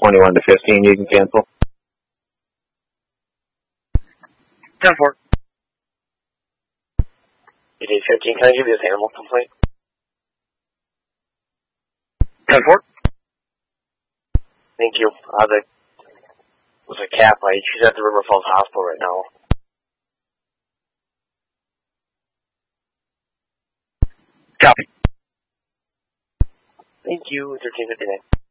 21 to 15, you can cancel. 10-4. ED 15, can I give you this animal complaint? 10-4. Thank you. There's a cat bite. She's at the River Falls Hospital right now. Copy. Thank you. 1359.